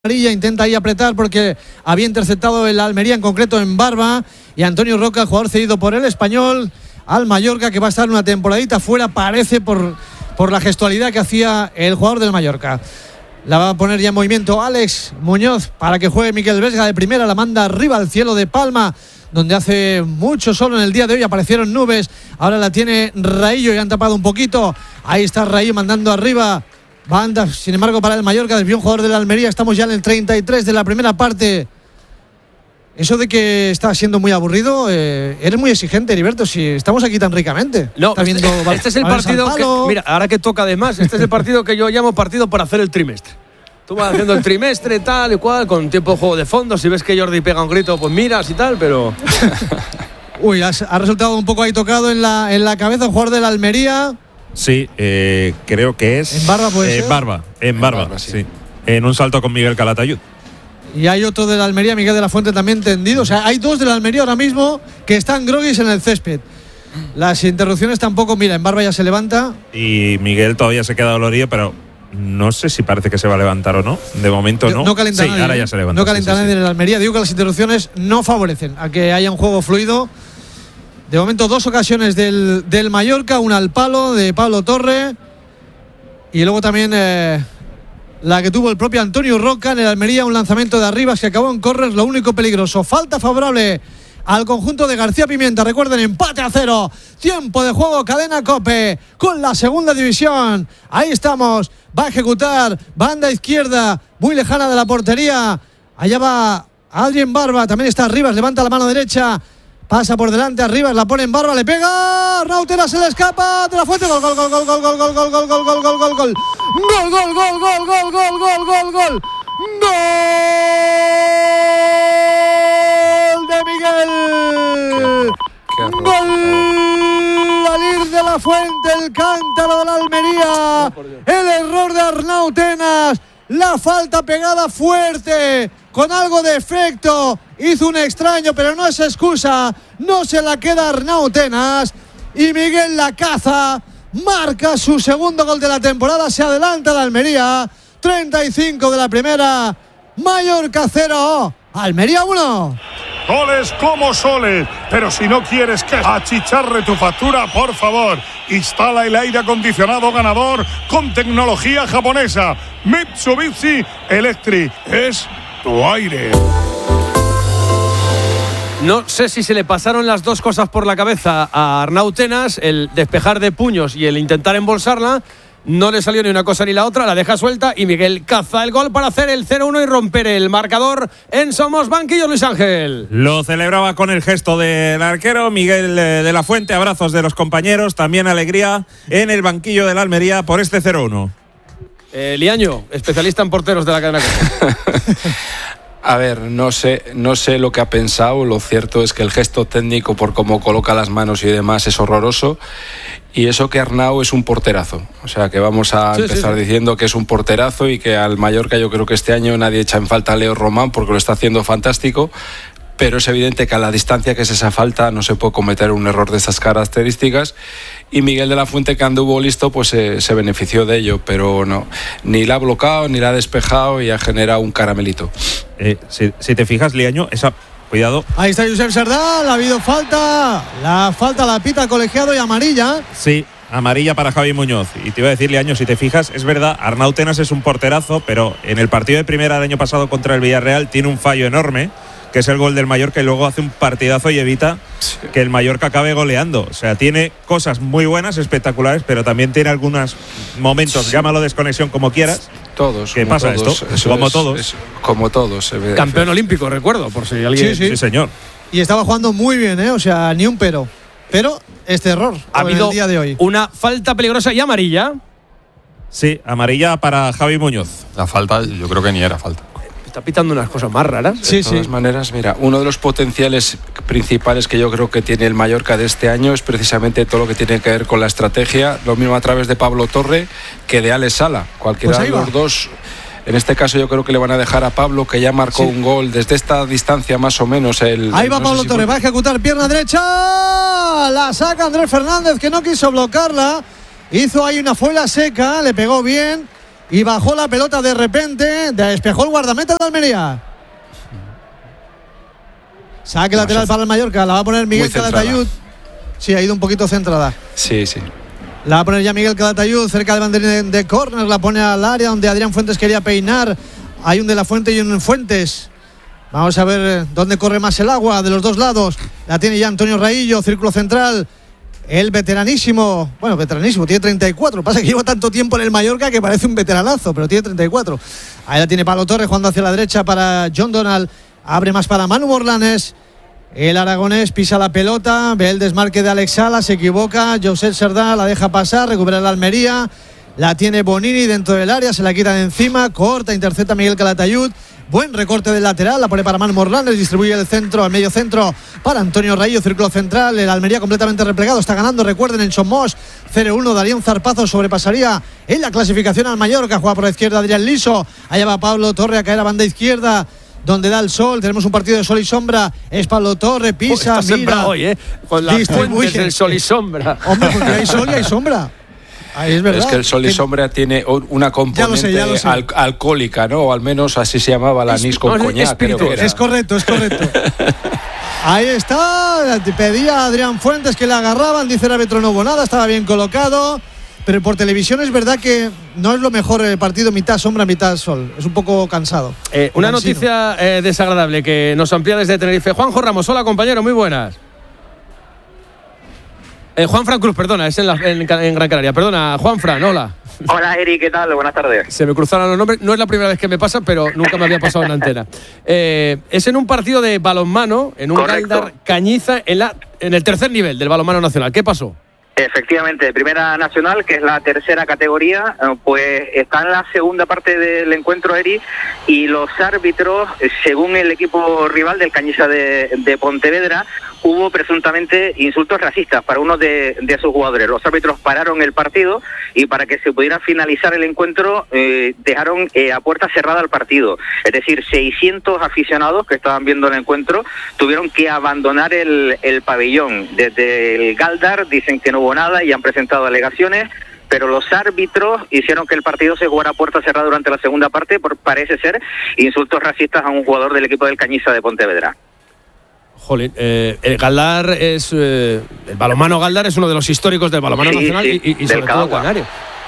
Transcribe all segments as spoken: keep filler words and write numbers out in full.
amarilla, intenta ahí apretar porque había interceptado el Almería, en concreto en Barba, y Antonio Roca, jugador cedido por el Español al Mallorca, que va a estar una temporadita fuera, parece, por, por la gestualidad que hacía el jugador del Mallorca. La va a poner ya en movimiento Alex Muñoz para que juegue Miquel Vesga de primera, la manda arriba al cielo de Palma, donde hace mucho sol en el día de hoy, aparecieron nubes, ahora la tiene Raillo y han tapado un poquito, ahí está Raillo mandando arriba. Banda, sin embargo, para el Mallorca, desvió un jugador de la Almería. Estamos ya en el treinta y tres de la primera parte. Eso de que está siendo muy aburrido, eh, eres muy exigente, Heriberto, si estamos aquí tan ricamente. No, Estás viendo, este, este es el partido que, mira, ahora que toca además, este es el partido que yo llamo partido para hacer el trimestre. Tú vas haciendo el trimestre, tal y cual, con tiempo de juego de fondo. Si ves que Jordi pega un grito, pues miras y tal, pero... Uy, ha, ha resultado un poco ahí tocado en la, en la cabeza un jugador de la Almería. Sí, eh, creo que es. ¿En Barba puede eh, ser? Barba, en En Barba, Barba, sí. sí. En un salto con Miguel Calatayud. Y hay otro de la Almería, Miguel de la Fuente, también tendido. O sea, hay dos de la Almería ahora mismo que están groguis en el césped. Las interrupciones tampoco, mira, en Barba ya se levanta. Y Miguel todavía se queda dolorido, pero no sé si parece que se va a levantar o no. De momento no. No calienta sí, nadie. ahora ya se levanta. No calienta sí, sí, nadie sí. en el Almería. Digo que las interrupciones no favorecen a que haya un juego fluido. De momento, dos ocasiones del, del Mallorca, una al palo de Pablo Torre. Y luego también eh, la que tuvo el propio Antonio Roca en el Almería, un lanzamiento de Arribas que acabó en córner, lo único peligroso. Falta favorable al conjunto de García Pimienta. Recuerden, empate a cero. Tiempo de juego, cadena COPE con la segunda división. Ahí estamos. Va a ejecutar banda izquierda, muy lejana de la portería. Allá va Adrien Barba. También está Arribas, levanta la mano derecha. Pasa por delante, Arribas, la pone en Barba, le pega. Arnautena se le escapa de la Fuente. Gol, gol, gol, gol, gol, gol, gol, gol, gol, gol, gol, gol, gol, gol. Gol, gol, gol, gol, gol, gol, gol, gol, gol. Gol de Miguel. Gol al ir de la Fuente, el cántaro de la Almería. El error de Arnautenas. La falta pegada fuerte, con algo de efecto. Hizo un extraño, pero no es excusa. No se la queda Arnautenas. Y Miguel la caza. Marca su segundo gol de la temporada. Se adelanta la Almería. treinta y cinco de la primera. Mallorca cero. Almería uno. Goles como soles, pero si no quieres que achicharre tu factura, por favor, instala el aire acondicionado ganador con tecnología japonesa. Mitsubishi Electric es tu aire. No sé si se le pasaron las dos cosas por la cabeza a Arnautenas, el despejar de puños y el intentar embolsarla. No le salió ni una cosa ni la otra, la deja suelta y Miguel caza el gol para hacer el cero uno y romper el marcador en Somos Banquillo. Luis Ángel lo celebraba con el gesto del arquero Miguel de la Fuente, abrazos de los compañeros, también alegría en el banquillo de la Almería por este cero uno. eh, Liaño, especialista en porteros de la cadena. A ver, no sé, no sé lo que ha pensado. Lo cierto es que el gesto técnico, por cómo coloca las manos y demás, es horroroso. Y eso que Arnau es un porterazo. O sea, que vamos a sí, empezar sí, sí. diciendo que es un porterazo y que al Mallorca yo creo que este año nadie echa en falta a Leo Román porque lo está haciendo fantástico. Pero es evidente que a la distancia que es esa falta no se puede cometer un error de estas características. Y Miguel de la Fuente, que anduvo listo, pues eh, se benefició de ello. Pero no, ni la ha bloqueado, ni la ha despejado y ha generado un caramelito. Eh, si, si te fijas, Liaño, esa... Cuidado. Ahí está Josep Sardal, ha habido falta. La falta la pita colegiado y amarilla. Sí, amarilla para Javi Muñoz. Y te iba a decir, Liaño, si te fijas, es verdad, Arnautenas es un porterazo, pero en el partido de primera del año pasado contra el Villarreal tiene un fallo enorme, que es el gol del Mallorca, y luego hace un partidazo y evita sí. que el Mallorca acabe goleando. O sea, tiene cosas muy buenas, espectaculares, pero también tiene algunos momentos, sí. llámalo desconexión como quieras. Todos. ¿Qué pasa todos, esto? Como es, todos. Es, como todos. Campeón olímpico, recuerdo, por si alguien... Sí, sí. Sí, señor. Y estaba jugando muy bien, ¿eh? O sea, ni un pero. Pero este error ha habido el día de hoy. Una falta peligrosa y amarilla. Sí, amarilla para Javi Muñoz. La falta, yo creo que ni era falta. Está pitando unas cosas más raras. De Sí, todas sí. maneras, mira, uno de los potenciales principales que yo creo que tiene el Mallorca de este año es precisamente todo lo que tiene que ver con la estrategia, lo mismo a través de Pablo Torre que de Alex Sala. Cualquiera Pues de ahí los va. dos. En este caso yo creo que le van a dejar a Pablo, que ya marcó Sí. un gol desde esta distancia más o menos. El, Ahí va no sé Pablo si Torre, fue- va a ejecutar pierna derecha. La saca Andrés Fernández, que no quiso bloquearla. Hizo ahí una fuela seca, le pegó bien y bajó la pelota de repente, despejó el guardameta de Almería. Saque lateral para el Mallorca, la va a poner Miguel Calatayud. Sí, ha ido un poquito centrada. Sí, sí. La va a poner ya Miguel Calatayud cerca del banderín de, de córner, la pone al área donde Adrián Fuentes quería peinar. Hay un de la Fuente y un Fuentes. Vamos a ver dónde corre más el agua de los dos lados. La tiene ya Antonio Raillo, círculo central. El veteranísimo, bueno, veteranísimo, tiene treinta y cuatro. Pasa que lleva tanto tiempo en el Mallorca que parece un veteranazo, pero tiene treinta y cuatro. Ahí la tiene Pablo Torre jugando hacia la derecha para John Donald. Abre más para Manu Morlanes. El aragonés pisa la pelota, ve el desmarque de Alex Sala, se equivoca. Josep Serdá la deja pasar, recupera la Almería. La tiene Bonini dentro del área, se la quita de encima, corta, intercepta Miguel Calatayud. Buen recorte del lateral, la pone para Manu Morlanes, distribuye el centro, al medio centro para Antonio Raillo, círculo central. El Almería completamente replegado, está ganando, recuerden, en Somos cero uno. Daría un zarpazo, sobrepasaría en la clasificación al Mallorca. Juega por la izquierda Adrián Liso, allá va Pablo Torre a caer a banda izquierda, donde da el sol. Tenemos un partido de sol y sombra. Es Pablo Torre, pisa, oh, mira hoy, ¿eh? Con las fuentes del sol y sombra. Hombre, porque hay sol y hay sombra. Ahí es verdad. Es que el sol y sombra tiene una componente ya lo sé, ya lo sé. Al, alcohólica, ¿no? O al menos así se llamaba la anís con no, coñac. Creo que era. Es correcto, es correcto. Ahí está. Pedía a Adrián Fuentes que le agarraban. Dice el árbitro, no hubo nada, estaba bien colocado. Pero por televisión es verdad que no es lo mejor el partido mitad sombra, mitad sol. Es un poco cansado. Eh, una cansino. noticia eh, desagradable que nos amplía desde Tenerife. Juanjo Ramos, hola compañero, muy buenas. Eh, Juan Fran Cruz, perdona, es en, la, en, en Gran Canaria. Perdona, Juan Fran, hola. Hola Eri, ¿qué tal? Buenas tardes. Se me cruzaron los nombres, no es la primera vez que me pasa, pero nunca me había pasado en la antena. Eh, es en un partido de balonmano, en un Correcto. Galdar Cañiza, en, la, en el tercer nivel del balonmano nacional. ¿Qué pasó? Efectivamente, Primera Nacional, que es la tercera categoría, pues está en la segunda parte del encuentro, Eri, y los árbitros, según el equipo rival del Cañiza de, de Pontevedra, hubo presuntamente insultos racistas para uno de, de sus jugadores. Los árbitros pararon el partido y para que se pudiera finalizar el encuentro eh, dejaron eh, a puerta cerrada el partido. Es decir, seiscientos aficionados que estaban viendo el encuentro tuvieron que abandonar el, el pabellón. Desde el Galdar dicen que no hubo nada y han presentado alegaciones, pero los árbitros hicieron que el partido se jugara a puerta cerrada durante la segunda parte por, parece ser, insultos racistas a un jugador del equipo del Cañiza de Pontevedra. Jolín, eh, el Galdar es eh, el balonmano Galdar es uno de los históricos del balonmano sí, nacional sí, y, y sobre todo canario.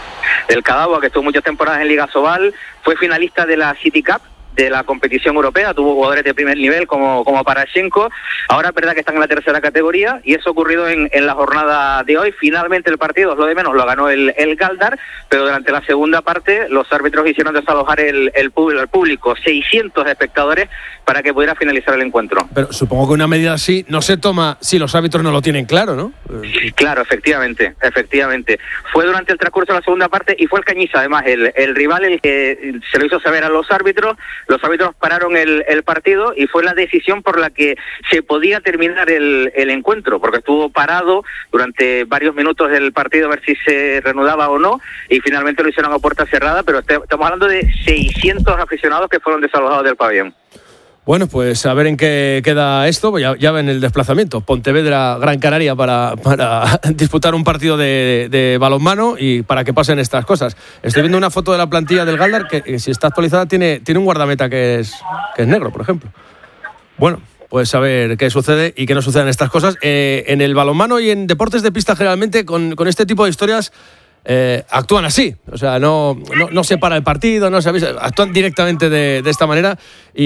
El Cadagua, que estuvo muchas temporadas en Liga Sobal, fue finalista de la City Cup, de la competición europea, tuvo jugadores de primer nivel como, como Parashenko. Ahora es verdad que están en la tercera categoría y eso ha ocurrido en, en la jornada de hoy. Finalmente el partido, es lo de menos, lo ganó el, el Galdar, pero durante la segunda parte los árbitros hicieron desalojar el, el, público, el público, seiscientos espectadores, para que pudiera finalizar el encuentro. Pero supongo que una medida así no se toma si los árbitros no lo tienen claro, ¿no? Claro, efectivamente, efectivamente. Fue durante el transcurso de la segunda parte y fue el Cañiza, además, el, el rival el que se lo hizo saber a los árbitros. Los árbitros pararon el, el partido y fue la decisión por la que se podía terminar el, el encuentro, porque estuvo parado durante varios minutos del partido a ver si se reanudaba o no, y finalmente lo hicieron a puerta cerrada, pero este, estamos hablando de seiscientos aficionados que fueron desalojados del pabellón. Bueno, pues a ver en qué queda esto. Ya, ya ven el desplazamiento. Pontevedra, Gran Canaria para, para disputar un partido de, de balonmano y para que pasen estas cosas. Estoy viendo una foto de la plantilla del Galdar que, que si está actualizada tiene, tiene un guardameta que es, que es negro, por ejemplo. Bueno, pues a ver qué sucede y qué no suceden estas cosas. Eh, en el balonmano y en deportes de pista generalmente con, con este tipo de historias Eh, actúan así, o sea, no, no, no se para el partido, no se avisa, actúan directamente de, de esta manera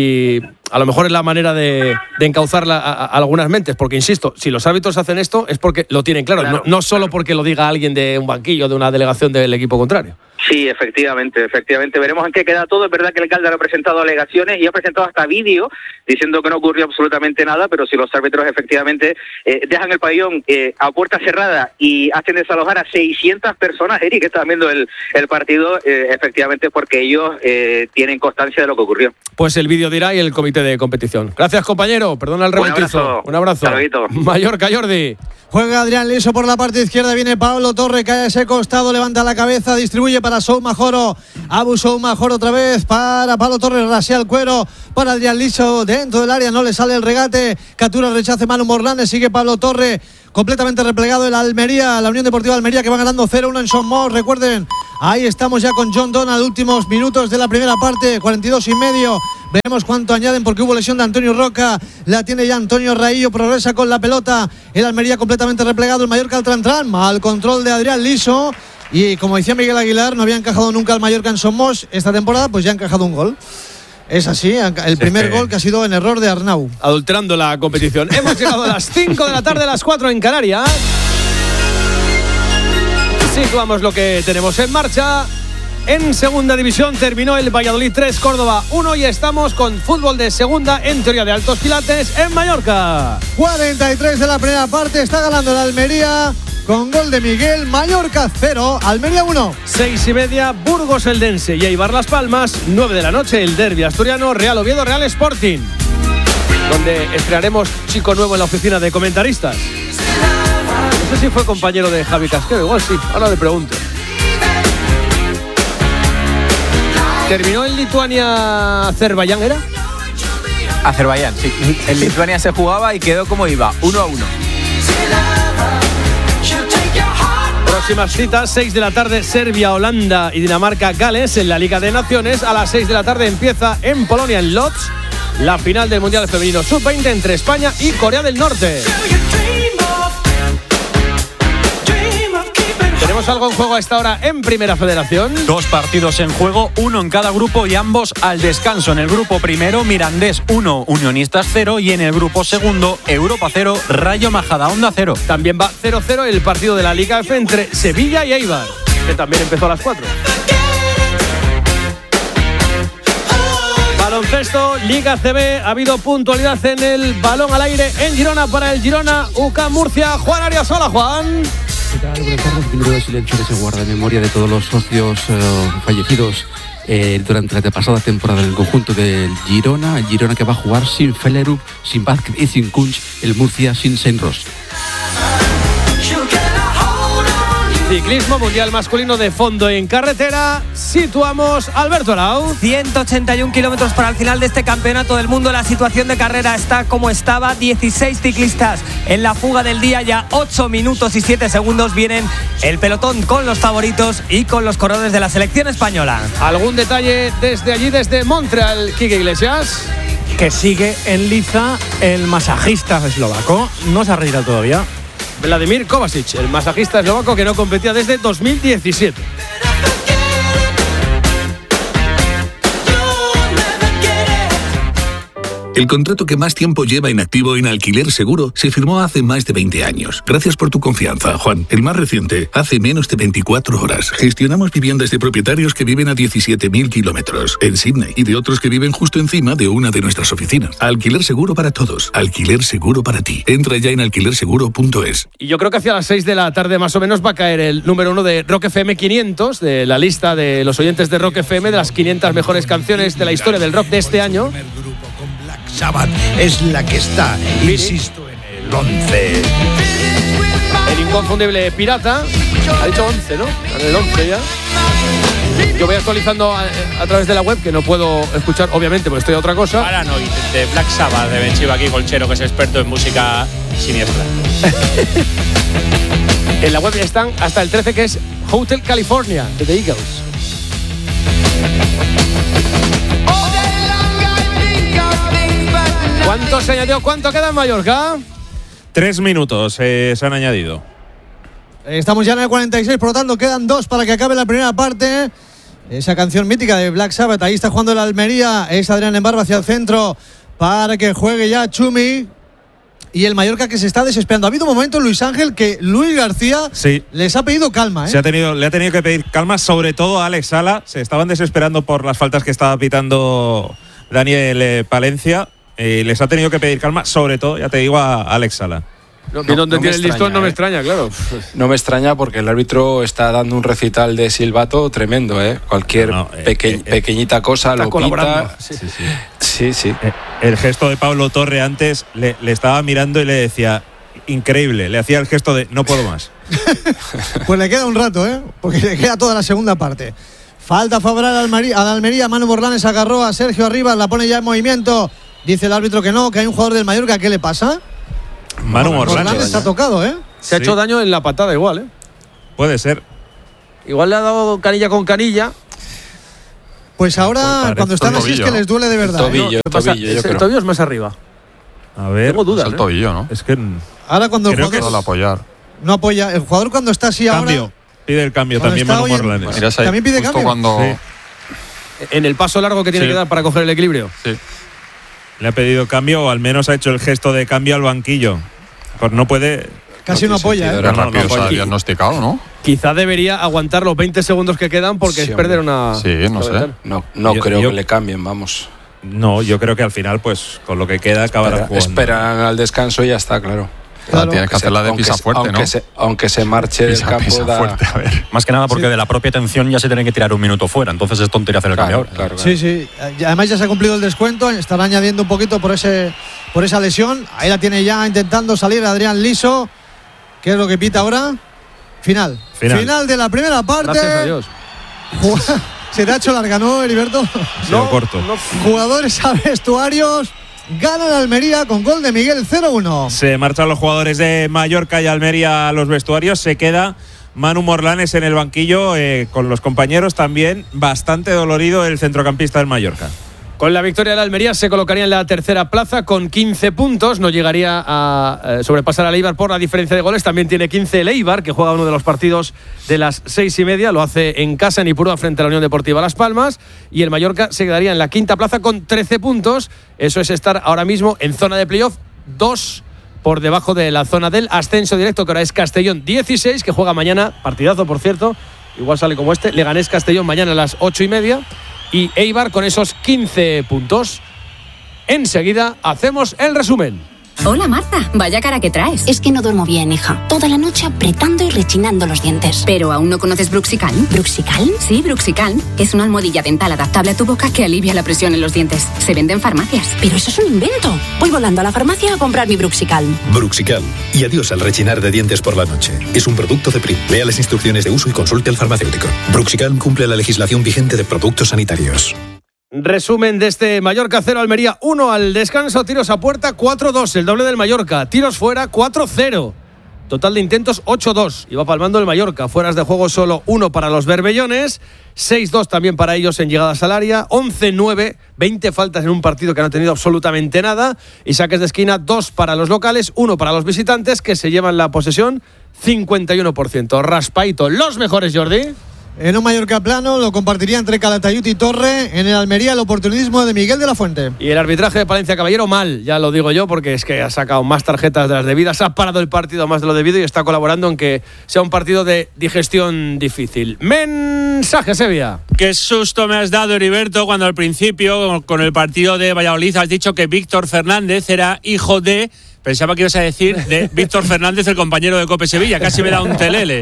y a lo mejor es la manera de, de encauzarla a, a algunas mentes, porque insisto, si los árbitros hacen esto es porque lo tienen claro, claro. No, no solo porque lo diga alguien de un banquillo, de una delegación del equipo contrario. Sí, efectivamente, efectivamente. Veremos en qué queda todo. Es verdad que el Galdar ha presentado alegaciones y ha presentado hasta vídeo diciendo que no ocurrió absolutamente nada, pero si los árbitros efectivamente eh, dejan el pabellón eh, a puerta cerrada y hacen desalojar a seiscientas personas, Eric, que están viendo el, el partido, eh, efectivamente porque ellos eh, tienen constancia de lo que ocurrió. Pues el vídeo dirá y el comité de competición. Gracias, compañero. Perdona el revoltizo. Un abrazo. Un abrazo. Mallorca, Jordi. Juega Adrián Liso por la parte izquierda, viene Pablo Torre, cae a ese costado, levanta la cabeza, distribuye para Soumajoro, Abu Soumajoro otra vez para Pablo Torre, rasea el cuero para Adrián Liso dentro del área, no le sale el regate, captura, rechace Manu Morlanes, sigue Pablo Torre completamente replegado el Almería, la Unión Deportiva Almería, que va ganando cero uno en Somos. Recuerden, ahí estamos ya con John Donald, últimos minutos de la primera parte, cuarenta y dos y medio. Veremos cuánto añaden porque hubo lesión de Antonio Roca. La tiene ya Antonio Raillo, progresa con la pelota. El Almería completamente replegado, el Mallorca al Trantrán. Mal control de Adrián Liso. Y como decía Miguel Aguilar, no había encajado nunca el Mallorca en Somos. Esta temporada pues ya ha encajado un gol. Es así, el primer sí, gol que ha sido en error de Arnau. Adulterando la competición. Hemos llegado a las cinco de la tarde, a las cuatro en Canarias. Situamos lo que tenemos en marcha. En segunda división terminó el Valladolid tres, Córdoba uno y estamos con fútbol de segunda, en teoría de altos quilates, en Mallorca. cuarenta y tres de la primera parte, está ganando el Almería con gol de Miguel. Mallorca cero, Almería uno. Seis y media, Burgos Eldense y Eibar Las Palmas. Nueve de la noche, el derbi asturiano, Real Oviedo, Real Sporting, donde estrenaremos chico nuevo en la oficina de comentaristas. No sé si fue compañero de Javi Casquero, igual sí, ahora le pregunto. ¿Terminó en Lituania-Azerbaiyán, era? Azerbaiyán, sí. En Lituania se jugaba y quedó como iba, uno a uno. Próximas citas, seis de la tarde, Serbia, Holanda y Dinamarca, Gales en la Liga de Naciones. A las seis de la tarde empieza en Polonia, en Lodz, la final del Mundial Femenino sub veinte entre España y Corea del Norte. ¿Tenemos algo en juego a esta hora en Primera Federación? Dos partidos en juego, uno en cada grupo y ambos al descanso. En el grupo primero, Mirandés uno, Unionistas cero, y en el grupo segundo, Europa cero, Rayo Majadahonda cero. También va cero cero el partido de la Liga F entre Sevilla y Eibar, que también empezó a las cuatro. Baloncesto, Liga C B, ha habido puntualidad en el balón al aire en Girona para el Girona U C A M Murcia. Juan Arias, hola Juan. ¿Qué tal? Buenas tardes. Un minuto de silencio que se guarda en memoria de todos los socios eh, fallecidos eh, durante la pasada temporada del conjunto del Girona. El Girona que va a jugar sin Fellerup, sin Vázquez y sin Kunch. El Murcia sin Senros. Ciclismo mundial masculino de fondo en carretera. Situamos Alberto Arau. ciento ochenta y uno kilómetros para el final de este campeonato del mundo. La situación de carrera está como estaba. dieciséis ciclistas en la fuga del día. Ya ocho minutos y siete segundos. Vienen el pelotón con los favoritos y con los corredores de la selección española. ¿Algún detalle desde allí, desde Montreal, Quique Iglesias? Que sigue en liza el masajista eslovaco. No se ha retirado todavía. Vladimir Kovačić, el masajista eslovaco que no competía desde dos mil diecisiete. El contrato que más tiempo lleva inactivo en Alquiler Seguro se firmó hace más de veinte años. Gracias por tu confianza, Juan. El más reciente, hace menos de veinticuatro horas. Gestionamos viviendas de propietarios que viven a diecisiete mil kilómetros en Sydney y de otros que viven justo encima de una de nuestras oficinas. Alquiler Seguro para todos. Alquiler Seguro para ti. Entra ya en alquiler seguro punto es. Y yo creo que hacia las seis de la tarde más o menos va a caer el número uno de Rock F M quinientos, de la lista de los oyentes de Rock F M, de las quinientas mejores canciones de la historia del rock de este año. Sabbath es la que está, insisto, en el once. El inconfundible Pirata ha dicho once, ¿no? En el once ya. Yo voy actualizando a, a través de la web, que no puedo escuchar, obviamente, porque estoy a otra cosa. Paranoid, de Black Sabbath, de Ben Chivaki Colchero, que es experto en música siniestra. En la web ya están hasta el trece, que es Hotel California, de The Eagles. ¿Cuánto se añadió? ¿Cuánto queda en Mallorca? Tres minutos eh, se han añadido. Estamos ya en el cuarenta y seis, por lo tanto quedan dos para que acabe la primera parte. Esa canción mítica de Black Sabbath. Ahí está jugando el Almería. Es Adrián Embarba hacia el centro para que juegue ya Chumi. Y el Mallorca que se está desesperando. Ha habido un momento, Luis Ángel, que Luis García sí. les ha pedido calma. ¿eh? Se ha tenido, le ha tenido que pedir calma, sobre todo a Alex Sala. Se estaban desesperando por las faltas que estaba pitando Daniel Palencia. Eh, les ha tenido que pedir calma, sobre todo, ya te digo, a Alex Sala. No, no, donde no tiene el listón no me extraña, claro. No me extraña porque el árbitro está dando un recital de silbato tremendo, ¿eh? Cualquier no, no, peque- eh, eh, pequeñita cosa lo pita. Sí, sí, sí. sí, sí. Eh, el gesto de Pablo Torre antes le, le estaba mirando y le decía, increíble, le hacía el gesto de no puedo más. Pues le queda un rato, ¿eh? Porque le queda toda la segunda parte. Falta favorable al Almería, al Almería. Manu Borlanes agarró a Sergio Arribas, la pone ya en movimiento. Dice el árbitro que no, que hay un jugador del Mallorca. ¿Qué le pasa? Manu Borlanes está tocado, ¿eh? Se ha Sí. hecho daño en la patada igual, ¿eh? Puede ser. Igual le ha dado canilla con canilla. Pues ahora, cuando están así, es que les duele de verdad. Tobillo, ¿eh? ¿Qué pasa? tobillo, yo Es- el creo. tobillo es más arriba. A ver. Tengo dudas, Es el ¿eh? tobillo, ¿no? Es que Ahora cuando el Creo que jugador Al apoyar. no apoya, el jugador cuando está así cambio. ahora, Pide el cambio Cuando también está Manu hoy en- Morlanes. Mira, ese ahí, ¿También pide justo cambio? cuando. Sí. En el paso largo que tiene Sí. que dar para coger el equilibrio. Sí. Le ha pedido cambio o al menos ha hecho el gesto de cambio al banquillo. Pues no puede. casi no, tiene apoya. sentido, ¿eh? Qué no, no rápido se ha apoya. diagnosticado, ¿no? Quizá debería aguantar los veinte segundos que quedan porque Sí, es perder hombre. una. Sí, no sé. una- No, no Yo- creo yo- que le cambien, vamos. No, yo creo que al final, pues con lo que queda, acabará Espera- jugando. esperan al descanso y ya está, claro. Claro. Tienes que hacer la de Aunque pisa se- fuerte, aunque ¿no? Se, aunque se marche del Pisa, campo, pisa da- fuerte, a ver. Más que nada porque de la propia tensión ya se tienen que tirar un minuto fuera, entonces es tontería hacer el Claro, cambio ahora. claro, claro. Sí, sí. Y además ya se ha cumplido el descuento. Estará añadiendo un poquito por ese por esa lesión. Ahí la tiene ya intentando salir Adrián Liso. ¿Qué es lo que pita ahora? Final. Final. de la primera parte. Gracias a Dios. Ju- Se te ha hecho larga, ¿no, Heriberto? Sí, o corto. Jugadores a vestuarios. Gana la Almería con gol de Miguel cero uno. Se marchan los jugadores de Mallorca y Almería a los vestuarios. Se queda Manu Morlanes en el banquillo eh, con los compañeros también. Bastante dolorido el centrocampista del Mallorca. Con la victoria de la Almería se colocaría en la tercera plaza con quince puntos. No llegaría a eh, sobrepasar al Eibar por la diferencia de goles. También tiene quince el Eibar, que juega uno de los partidos de las seis y media. Lo hace en casa en Ipurúa frente a la Unión Deportiva Las Palmas. Y el Mallorca se quedaría en la quinta plaza con trece puntos. Eso es estar ahora mismo en zona de playoff, dos por debajo de la zona del ascenso directo, que ahora es Castellón dieciséis, que juega mañana, partidazo por cierto, igual sale como este, Leganés Castellón mañana a las ocho y media. Y Eibar con esos quince puntos. Enseguida hacemos el resumen. Hola Marta, vaya cara que traes. Es que no duermo bien, hija. Toda la noche apretando y rechinando los dientes. ¿Pero aún no conoces Bruxicalm? ¿Bruxicalm? Sí, Bruxicalm. Es una almohadilla dental adaptable a tu boca que alivia la presión en los dientes. Se vende en farmacias. Pero eso es un invento. Voy volando a la farmacia a comprar mi Bruxicalm. Bruxicalm. Y adiós al rechinar de dientes por la noche. Es un producto de Prim. Lea las instrucciones de uso y consulte al farmacéutico. Bruxicalm cumple la legislación vigente de productos sanitarios. Resumen de este Mallorca cero, Almería uno al descanso, tiros a puerta cuatro dos, el doble del Mallorca, tiros fuera cuatro cero, total de intentos ocho dos, y va palmando el Mallorca, fueras de juego solo uno para los berbellones, seis dos también para ellos en llegadas al área, once nueve, veinte faltas en un partido que no ha tenido absolutamente nada, y saques de esquina dos para los locales, uno para los visitantes que se llevan la posesión cincuenta y uno por ciento. Raspaito, los mejores, Jordi. En un Mallorca plano lo compartiría entre Calatayud y Torre. En el Almería el oportunismo de Miguel de la Fuente. Y el arbitraje de Palencia Caballero mal, ya lo digo yo, porque es que ha sacado más tarjetas de las debidas, ha parado el partido más de lo debido y está colaborando en que sea un partido de digestión difícil. Mensaje, Sevilla. Qué susto me has dado, Heriberto, cuando al principio, con el partido de Valladolid, has dicho que Víctor Fernández era hijo de... Pensaba que ibas a decir de Víctor Fernández, el compañero de Cope Sevilla. Casi me da un telele.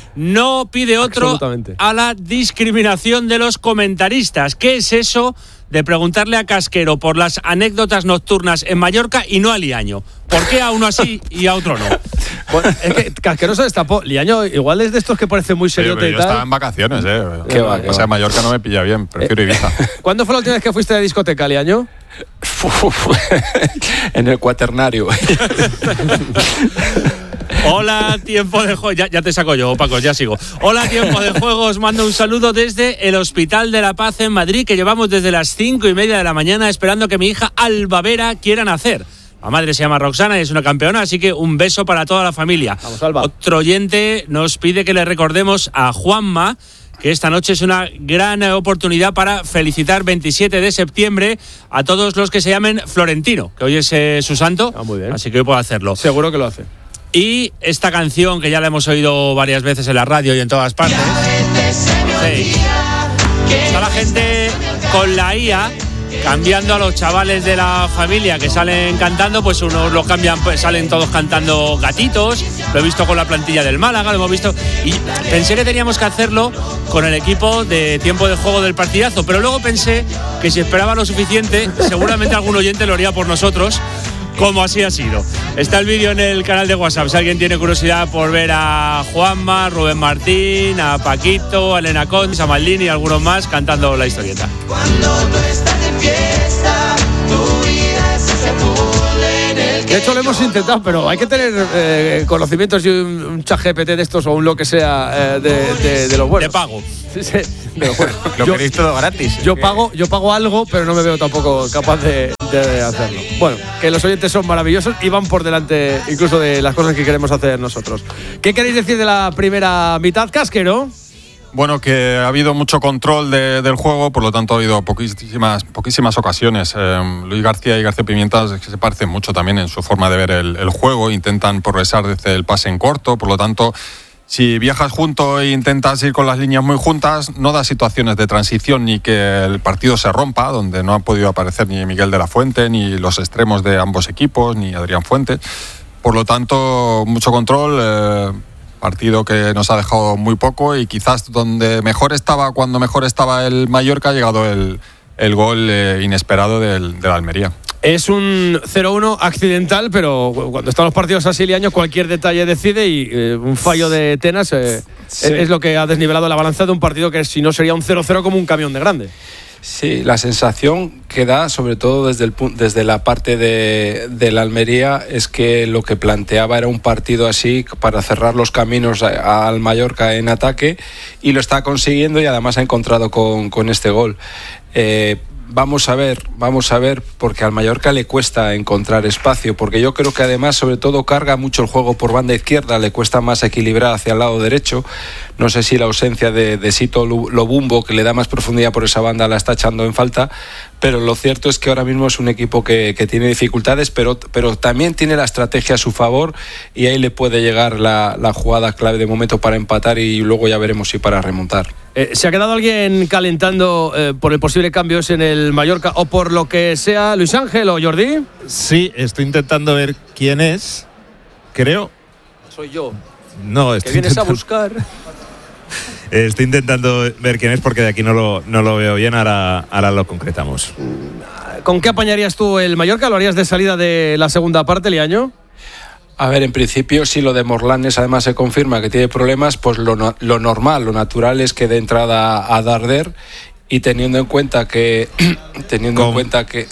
No pide otro a la discriminación de los comentaristas. ¿Qué es eso de preguntarle a Casquero por las anécdotas nocturnas en Mallorca y no a Liaño? ¿Por qué a uno así y a otro no? Bueno, es que Casquero se destapó. Liaño igual es de estos que parece muy serio y yo tal. estaba en vacaciones, ¿eh? Qué va, qué o sea, va. Mallorca no me pilla bien, prefiero Ibiza. ¿Cuándo fue la última vez que fuiste de discoteca, Liaño? En el cuaternario. Hola, tiempo de juego. Ya, ya te saco yo, Paco, ya sigo. Hola, tiempo de juego. Os mando un saludo desde el Hospital de la Paz en Madrid, que llevamos desde las cinco y media de la mañana esperando que mi hija Alba Vera quiera nacer. La madre se llama Roxana y es una campeona, así que un beso para toda la familia. Vamos, Alba. Otro oyente nos pide que le recordemos a Juanma que esta noche es una gran oportunidad para felicitar veintisiete de septiembre a todos los que se llamen Florentino, que hoy es eh, su santo, Ah, muy bien. así que hoy puedo hacerlo. Seguro que lo hace. Y esta canción, que ya la hemos oído varias veces en la radio y en todas partes. Sí. Está la gente con la I A cambiando a los chavales de la familia que salen cantando, pues unos lo cambian, pues salen todos cantando Gatitos. Lo he visto con la plantilla del Málaga, lo hemos visto. Y pensé que teníamos que hacerlo con el equipo de tiempo de juego del partidazo, pero luego pensé que si esperaba lo suficiente, seguramente algún oyente lo haría por nosotros, como así ha sido. Está el vídeo en el canal de WhatsApp. Si alguien tiene curiosidad por ver a Juanma, Rubén Martín, a Paquito, a Elena Cons, a Maldini y algunos más cantando la historieta. De hecho, lo hemos intentado, pero hay que tener eh, conocimientos y un, un chat G P T de estos o un lo que sea eh, de, de, de los buenos. De pago. Sí, sí, de los buenos. Lo yo, queréis todo gratis. Yo pago, yo pago algo, pero no me veo tampoco capaz de, de hacerlo. Bueno, que los oyentes son maravillosos y van por delante incluso de las cosas que queremos hacer nosotros. ¿Qué queréis decir de la primera mitad, Casquero? Bueno, que ha habido mucho control de, del juego, por lo tanto ha habido poquísimas, poquísimas ocasiones. Eh, Luis García y García Pimienta se parecen mucho también en su forma de ver el, el juego, intentan progresar desde el pase en corto, por lo tanto, si viajas junto e intentas ir con las líneas muy juntas, no da situaciones de transición ni que el partido se rompa, donde no han podido aparecer ni Miguel de la Fuente, ni los extremos de ambos equipos, ni Adrián Fuentes. Por lo tanto, mucho control, eh, partido que nos ha dejado muy poco y quizás donde mejor estaba, cuando mejor estaba el Mallorca, ha llegado el, el gol eh, inesperado del, del Almería. Es un cero uno accidental, pero cuando están los partidos así liaños, cualquier detalle decide y eh, un fallo de Tenas eh, sí. es lo que ha desnivelado la balanza de un partido que si no sería un cero cero como un camión de grande. Sí, la sensación que da, sobre todo desde, el, desde la parte de, de la Almería, es que lo que planteaba era un partido así para cerrar los caminos a, al Mallorca en ataque y lo está consiguiendo y además ha encontrado con, con este gol. Eh, Vamos a ver, vamos a ver, porque al Mallorca le cuesta encontrar espacio, porque yo creo que además, sobre todo, carga mucho el juego por banda izquierda, le cuesta más equilibrar hacia el lado derecho. No sé si la ausencia de, de Sito Lobumbo, que le da más profundidad por esa banda, la está echando en falta, pero lo cierto es que ahora mismo es un equipo que, que tiene dificultades, pero, pero también tiene la estrategia a su favor y ahí le puede llegar la, la jugada clave de momento para empatar y luego ya veremos si para remontar. Eh, ¿Se ha quedado alguien calentando eh, por el posible cambio en el Mallorca o por lo que sea? ¿Luis Ángel o Jordi? Sí, estoy intentando ver quién es. Creo. Soy yo. No, estoy que vienes intentando... a buscar. Estoy intentando ver quién es porque de aquí no lo, no lo veo bien. Ahora, ahora lo concretamos. ¿Con qué apañarías tú el Mallorca? ¿Lo harías de salida de la segunda parte, Liaño? A ver, en principio, si lo de Morlanes además se confirma que tiene problemas, pues lo, no, lo normal, lo natural es que dé entrada a Darder y teniendo en cuenta que teniendo Con... en cuenta que, que